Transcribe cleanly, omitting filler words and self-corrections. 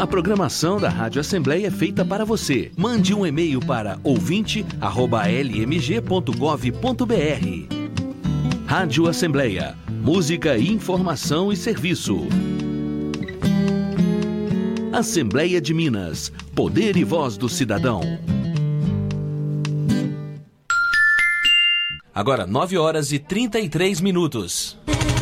A programação da Rádio Assembleia é feita para você. Mande um e-mail para ouvinte@lmg.gov.br. Rádio Assembleia. Música, informação e serviço. Assembleia de Minas. Poder e voz do cidadão. Agora 9 horas e 33 minutos.